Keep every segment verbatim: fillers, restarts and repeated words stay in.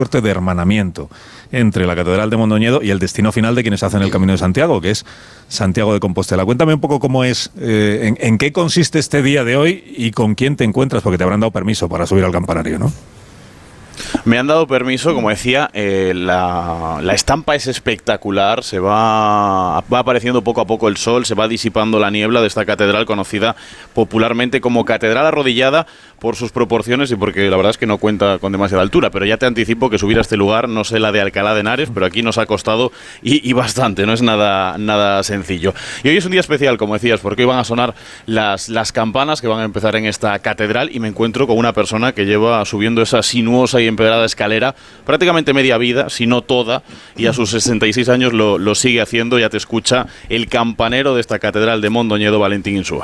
suerte de hermanamiento entre la Catedral de Mondoñedo y el destino final de quienes hacen el Camino de Santiago, que es Santiago de Compostela. Cuéntame un poco cómo es, eh, en, en qué consiste este día de hoy y con quién te encuentras, porque te habrán dado permiso para subir al campanario, ¿no? Me han dado permiso, como decía, eh, la, la estampa es espectacular, se va, va apareciendo poco a poco el sol, se va disipando la niebla de esta catedral conocida popularmente como Catedral Arrodillada por sus proporciones y porque la verdad es que no cuenta con demasiada altura, pero ya te anticipo que subir a este lugar, no sé la de Alcalá de Henares, pero aquí nos ha costado y, y bastante, no es nada, nada sencillo. Y hoy es un día especial, como decías, porque hoy van a sonar las, las campanas que van a empezar en esta catedral y me encuentro con una persona que lleva subiendo esa sinuosa y empedrada escalera prácticamente media vida, si no toda, y a sus sesenta y seis años lo, lo sigue haciendo. Ya te escucha el campanero de esta catedral de Mondoñedo, Valentín Insúa.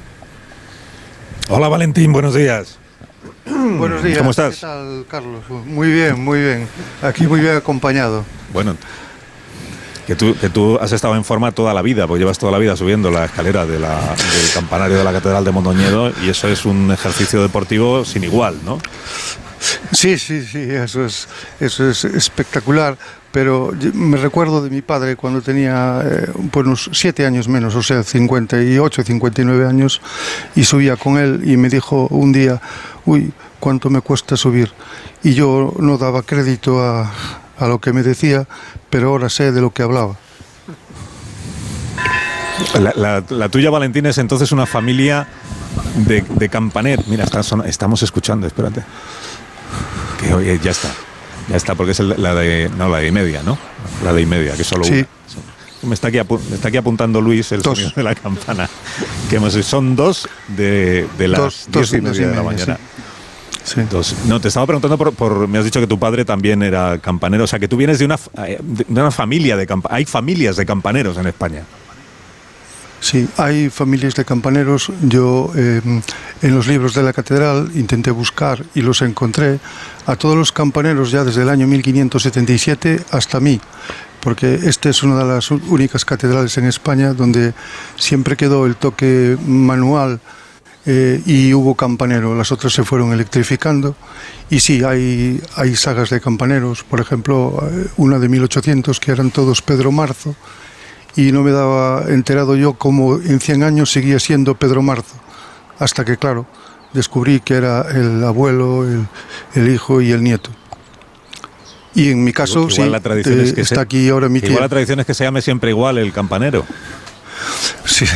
Hola Valentín, buenos días. Buenos días. ¿Cómo estás? ¿Qué tal, Carlos? Muy bien, muy bien. Aquí muy bien acompañado. Bueno, que tú, que tú has estado en forma toda la vida, pues llevas toda la vida subiendo la escalera de la, del campanario de la Catedral de Mondoñedo y eso es un ejercicio deportivo sin igual, ¿no? Sí, sí, sí, eso es, eso es espectacular, pero me recuerdo de mi padre cuando tenía eh, unos siete años menos, o sea, cincuenta y ocho, cincuenta y nueve años, y subía con él y me dijo un día, uy, cuánto me cuesta subir, y yo no daba crédito a, a lo que me decía, pero ahora sé de lo que hablaba. La, la, la tuya, Valentín, es entonces una familia de, de campaneros. Mira, está, son, estamos escuchando, espérate. Que oye, ya está, ya está, porque es el, la de, no, la de y media, ¿no? La de y media, que es solo sí. Una. Me está aquí, apu me está aquí apuntando Luis el dos. Sonido de la campana. Que hemos, son dos de, de las dos, diez dos, y media de la mañana. Sí. Sí. Dos. No, te estaba preguntando por, por, me has dicho que tu padre también era campanero, o sea, que tú vienes de una, de una familia de campaneros. Hay familias de campaneros en España. Sí, hay familias de campaneros. Yo eh, en los libros de la catedral intenté buscar y los encontré a todos los campaneros ya desde el año mil quinientos setenta y siete hasta mí, porque esta es una de las únicas catedrales en España donde siempre quedó el toque manual eh, y hubo campanero. Las otras se fueron electrificando y sí, hay, hay sagas de campaneros, por ejemplo, una de mil ochocientos que eran todos Pedro Marzo, y no me daba enterado yo cómo en cien años seguía siendo Pedro Marzo, hasta que, claro, descubrí que era el abuelo, el, el hijo y el nieto. Y en mi caso, igual, igual sí, la tradición es que está se, aquí ahora mi tía. Igual la tradición es que se llame siempre igual el campanero. Sí,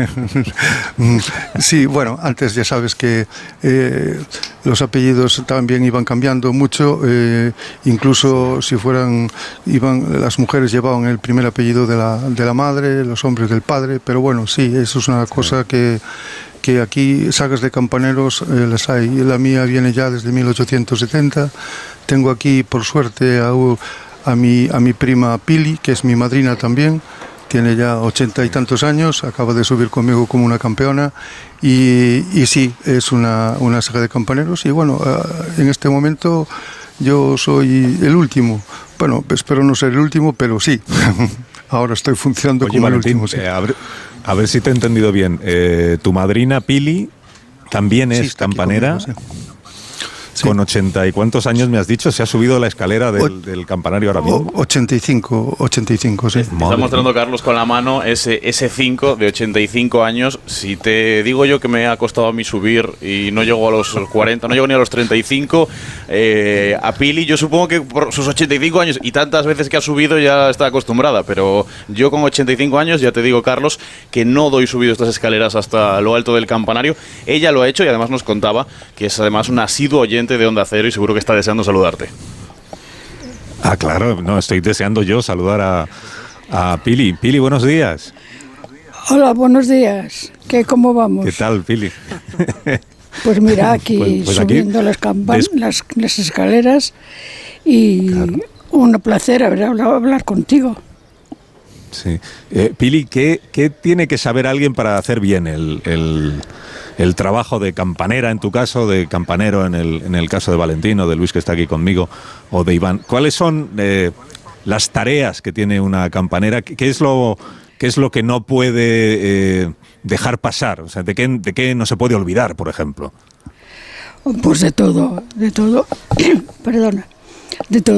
sí, bueno, antes ya sabes que eh, los apellidos también iban cambiando mucho, eh, incluso si fueran, iban, las mujeres llevaban el primer apellido de la, de la madre, los hombres del padre, pero bueno, sí, eso es una cosa que, que aquí, sagas de campaneros, eh, las hay. La mía viene ya desde mil ochocientos setenta, tengo aquí, por suerte, a, a, mi, a mi prima Pili, que es mi madrina también. Tiene ya ochenta y tantos años, acaba de subir conmigo como una campeona y, y sí, es una, una saga de campaneros y bueno, en este momento yo soy el último. Bueno, espero no ser el último, pero sí, ahora estoy funcionando Oye, como Valentín, el último. Sí. Eh, a, ver, a ver si te he entendido bien. Eh, tu madrina Pili también es sí, campanera. Conmigo, sí. Sí. Con ochenta y cuántos años me has dicho, se ha subido la escalera del, o, del campanario ahora mismo. ochenta y cinco, ochenta y cinco, sí. Está mostrando Carlos con la mano ese, ese cinco de ochenta y cinco años. Si te digo yo que me ha costado a mí subir y no llego a los cuarenta, no llego ni a los treinta y cinco, eh, a Pili yo supongo que por sus ochenta y cinco años y tantas veces que ha subido ya está acostumbrada, pero yo con ochenta y cinco años ya te digo, Carlos, que no doy subido estas escaleras hasta lo alto del campanario. Ella lo ha hecho y además nos contaba que es además un asiduo oyente de Onda Cero y seguro que está deseando saludarte. Ah, claro, no, estoy deseando yo saludar a, a Pili. Pili, buenos días. Hola, buenos días. ¿Qué, cómo vamos? ¿Qué tal, Pili? Pues mira, aquí pues, pues subiendo aquí, las, campan las, las escaleras y claro. Un placer haber hablado, hablar contigo. Sí. Eh, Pili, ¿qué, ¿qué tiene que saber alguien para hacer bien el... el el trabajo de campanera, en tu caso, de campanero en el, en el caso de Valentín o de Luis, que está aquí conmigo, o de Iván? ¿Cuáles son eh, las tareas que tiene una campanera? ¿Qué es lo, qué es lo que no puede eh, dejar pasar? O sea, ¿de qué, de qué no se puede olvidar, por ejemplo? Pues de todo, de todo. Perdona. de todo